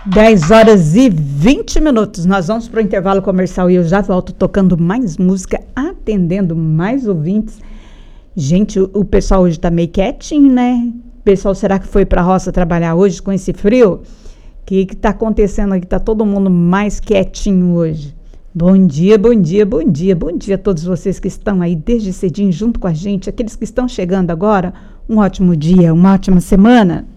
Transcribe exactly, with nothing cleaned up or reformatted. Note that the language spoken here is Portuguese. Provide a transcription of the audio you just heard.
dez horas e vinte minutos. Nós vamos para o intervalo comercial e eu já volto tocando mais música, atendendo mais ouvintes. Gente, o, o pessoal hoje tá meio quietinho, né? O pessoal, será que foi para a roça trabalhar hoje com esse frio? O que que tá acontecendo aqui? Tá todo mundo mais quietinho hoje. Bom dia, bom dia, bom dia, bom dia a todos vocês que estão aí desde cedinho junto com a gente, aqueles que estão chegando agora. Um ótimo dia, uma ótima semana.